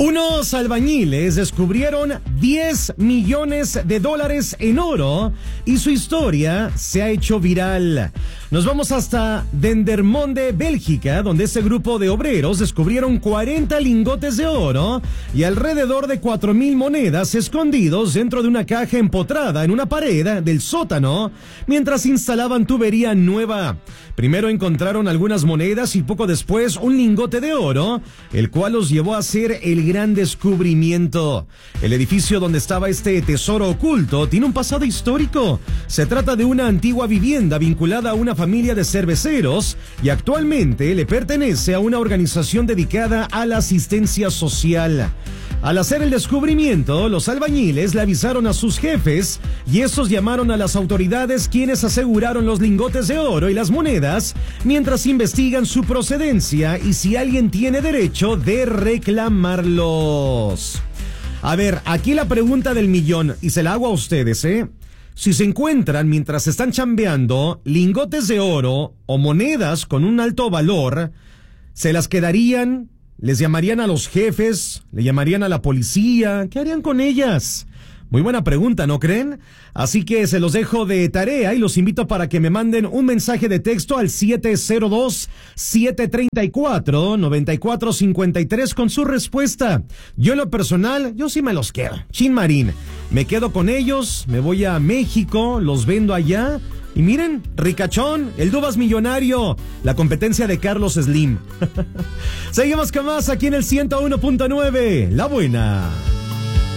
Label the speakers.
Speaker 1: Unos albañiles descubrieron 10 millones de dólares en oro y su historia se ha hecho viral. Nos vamos hasta Dendermonde, Bélgica, donde este grupo de obreros descubrieron 40 lingotes de oro y alrededor de 4,000 monedas escondidos dentro de una caja empotrada en una pared del sótano mientras instalaban tubería nueva. Primero encontraron algunas monedas y poco después un lingote de oro, el cual los llevó a hacer el gran descubrimiento. El edificio donde estaba este tesoro oculto tiene un pasado histórico. Se trata de una antigua vivienda vinculada a una familia de cerveceros y actualmente le pertenece a una organización dedicada a la asistencia social. Al hacer el descubrimiento, los albañiles le avisaron a sus jefes y estos llamaron a las autoridades, quienes aseguraron los lingotes de oro y las monedas mientras investigan su procedencia y si alguien tiene derecho de reclamarlos. A ver, aquí la pregunta del millón, y se la hago a ustedes, Si se encuentran mientras están chambeando lingotes de oro o monedas con un alto valor, ¿se las quedarían? ¿Les llamarían a los jefes? ¿Le llamarían a la policía? ¿Qué harían con ellas? Muy buena pregunta, ¿no creen? Así que se los dejo de tarea y los invito para que me manden un mensaje de texto al 702-734-9453 con su respuesta. Yo en lo personal, yo sí me los quedo. Chin Marín. Me quedo con ellos, me voy a México, los vendo allá. Y miren, ricachón, el Dubas millonario, la competencia de Carlos Slim. Seguimos con más aquí en el 101.9, La Buena.